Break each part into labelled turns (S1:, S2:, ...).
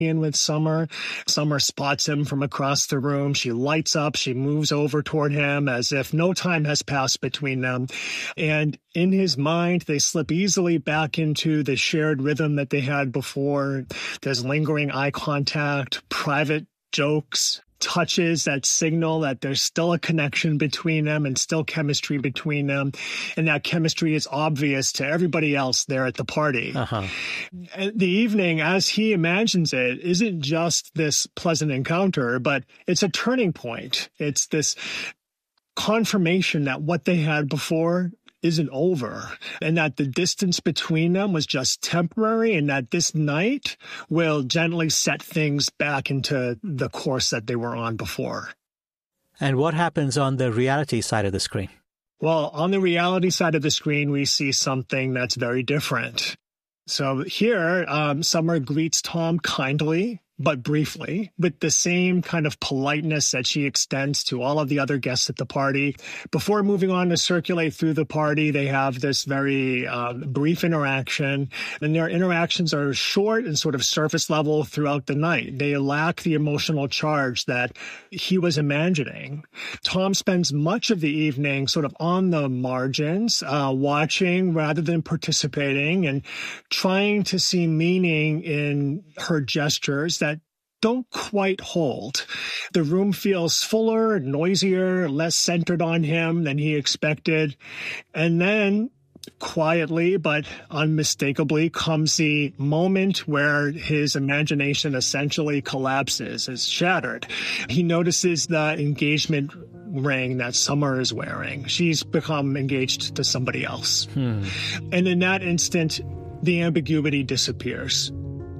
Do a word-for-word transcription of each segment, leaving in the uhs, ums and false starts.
S1: in with Summer. Summer spots him from across the room. She lights up. She moves over toward him as if no time has passed between them. And in his mind, they slip easily back into the shared rhythm that they had before. There's lingering eye contact, private jokes, touches that signal that there's still a connection between them and still chemistry between them. And that chemistry is obvious to everybody else there at the party.
S2: Uh-huh.
S1: The evening, as he imagines it, isn't just this pleasant encounter, but it's a turning point. It's this confirmation that what they had before isn't over, and that the distance between them was just temporary, and that this night will gently set things back into the course that they were on before.
S2: And what happens on the reality side of the screen?
S1: Well, on the reality side of the screen, we see something that's very different. So here, um, Summer greets Tom kindly, but briefly, with the same kind of politeness that she extends to all of the other guests at the party. Before moving on to circulate through the party, they have this very um, brief interaction, and their interactions are short and sort of surface level throughout the night. They lack the emotional charge that he was imagining. Tom spends much of the evening sort of on the margins, uh, watching rather than participating, and trying to see meaning in her gestures that don't quite hold. The room feels fuller, noisier, less centered on him than he expected. And then, quietly but unmistakably, comes the moment where his imagination essentially collapses, is shattered. He notices the engagement ring that Summer is wearing. She's become engaged to somebody else.
S2: Hmm.
S1: And in that instant, the ambiguity disappears.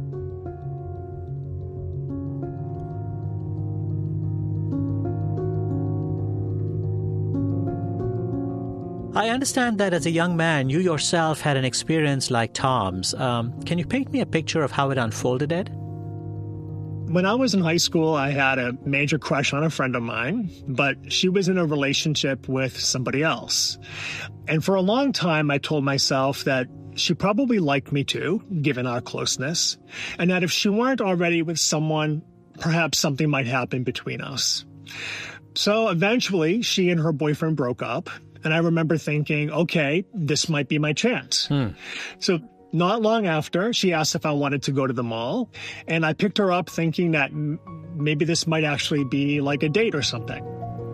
S2: I understand that as a young man, you yourself had an experience like Tom's. Um, can you paint me a picture of how it unfolded, Ed?
S1: When I was in high school, I had a major crush on a friend of mine, but she was in a relationship with somebody else. And for a long time, I told myself that she probably liked me too, given our closeness, and that if she weren't already with someone, perhaps something might happen between us. So eventually, she and her boyfriend broke up. And I remember thinking, okay, this might be my chance.
S2: Hmm.
S1: So not long after, she asked if I wanted to go to the mall. And I picked her up thinking that m- maybe this might actually be like a date or something.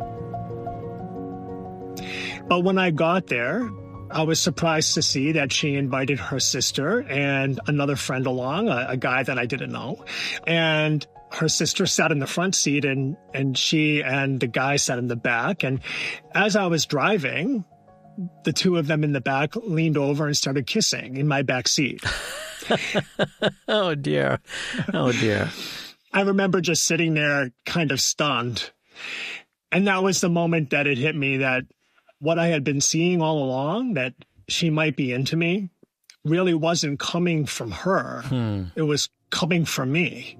S1: But when I got there, I was surprised to see that she invited her sister and another friend along, a, a guy that I didn't know. And her sister sat in the front seat, and, and she and the guy sat in the back. And as I was driving, the two of them in the back leaned over and started kissing in my back seat.
S2: Oh, dear. Oh, dear.
S1: I remember just sitting there kind of stunned. And that was the moment that it hit me that what I had been seeing all along, that she might be into me, really wasn't coming from her.
S2: Hmm.
S1: It was coming from me.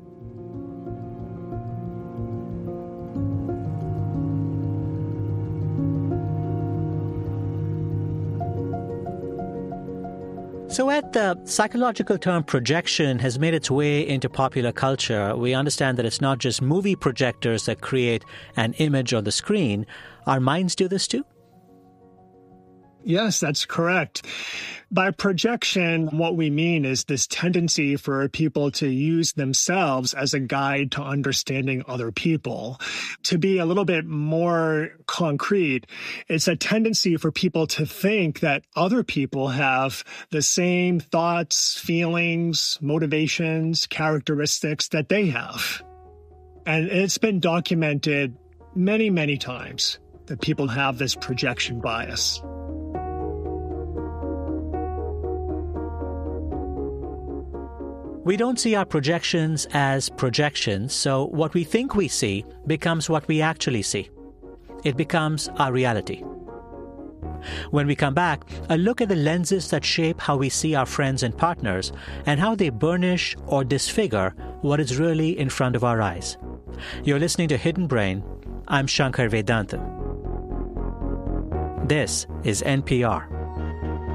S2: So, Ed, the psychological term projection has made its way into popular culture. We understand that it's not just movie projectors that create an image on the screen. Our minds do this too?
S1: Yes, that's correct. By projection, what we mean is this tendency for people to use themselves as a guide to understanding other people. To be a little bit more concrete, it's a tendency for people to think that other people have the same thoughts, feelings, motivations, characteristics that they have. And it's been documented many, many times that people have this projection bias.
S2: We don't see our projections as projections, so what we think we see becomes what we actually see. It becomes our reality. When we come back, a look at the lenses that shape how we see our friends and partners and how they burnish or disfigure what is really in front of our eyes. You're listening to Hidden Brain. I'm Shankar Vedantam. This is N P R.